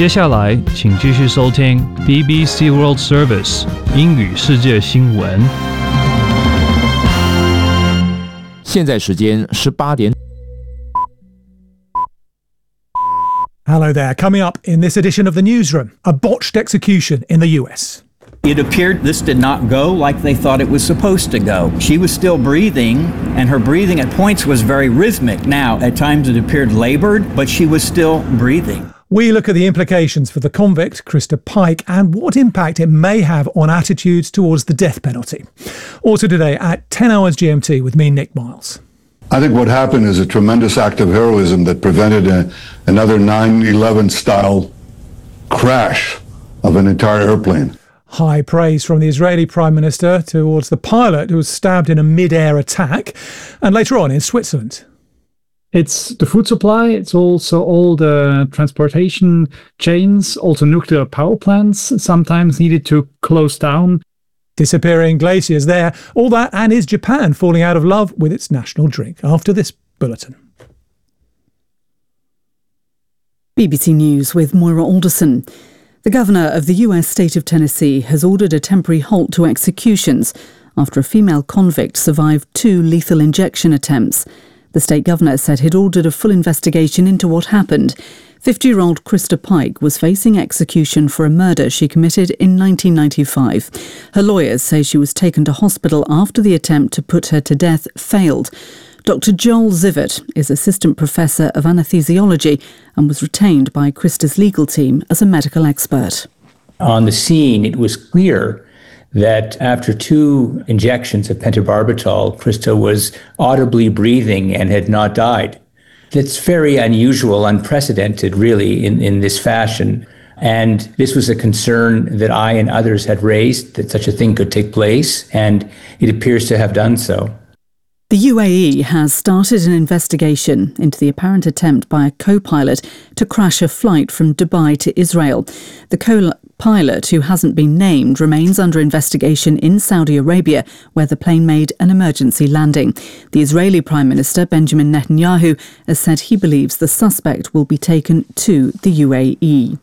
接下来，请继续收听 BBC World Service 英语世界新闻。 现在时间18点。 Hello there. Coming up in this edition of the newsroom, a botched execution in the US. It appeared this did not go like they thought it was supposed to go. She was still breathing, and her breathing at points was very rhythmic. Now, at times it appeared labored, but she was still breathing. We look at the implications for the convict, Krista Pike, and what impact it may have on attitudes towards the death penalty. Also today at 10 hours GMT with me, Nick Miles. I think what happened is a tremendous act of heroism that prevented another 9/11 style crash of an entire airplane. High praise from the Israeli Prime Minister towards the pilot who was stabbed in a mid-air attack. And later on in Switzerland. It's the food supply, it's also all the transportation chains, also nuclear power plants sometimes needed to close down. Disappearing glaciers there, all that, and is Japan falling out of love with its national drink? After this bulletin. BBC News with Moira Alderson. The governor of the US state of Tennessee has ordered a temporary halt to executions after a female convict survived 2 lethal injection attempts. The state governor said he'd ordered a full investigation into what happened. 50-year-old Krista Pike was facing execution for a murder she committed in 1995. Her lawyers say she was taken to hospital after the attempt to put her to death failed. Dr. Joel Zivert is assistant professor of anesthesiology and was retained by Krista's legal team as a medical expert. On the scene, it was clear that after 2 injections of pentobarbital, Krista was audibly breathing and had not died. That's very unusual, unprecedented, really, in this fashion. And this was a concern that I and others had raised, that such a thing could take place, and it appears to have done so. The UAE has started an investigation into the apparent attempt by a co-pilot to crash a flight from Dubai to Israel. The co-pilot, who hasn't been named, remains under investigation in Saudi Arabia, where the plane made an emergency landing. The Israeli Prime Minister, Benjamin Netanyahu, has said he believes the suspect will be taken to the UAE.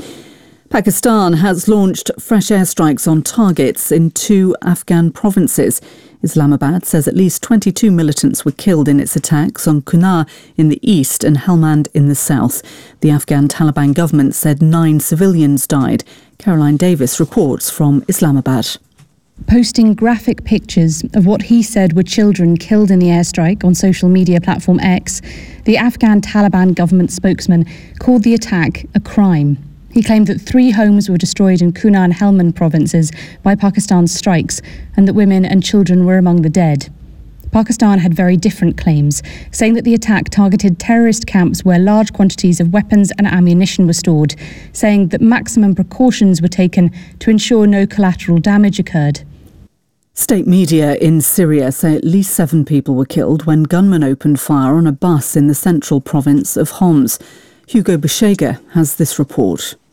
Pakistan has launched fresh airstrikes on targets in 2 Afghan provinces. Islamabad says at least 22 militants were killed in its attacks on Kunar in the east and Helmand in the south. The Afghan Taliban government said 9 civilians died. Caroline Davis reports from Islamabad. Posting graphic pictures of what he said were children killed in the airstrike on social media platform X, the Afghan Taliban government spokesman called the attack a crime. He claimed that 3 homes were destroyed in Kunar and Helmand provinces by Pakistan's strikes and that women and children were among the dead. Pakistan had very different claims, saying that the attack targeted terrorist camps where large quantities of weapons and ammunition were stored, saying that maximum precautions were taken to ensure no collateral damage occurred. State media in Syria say at least 7 people were killed when gunmen opened fire on a bus in the central province of Homs. Hugo Beshega has this report.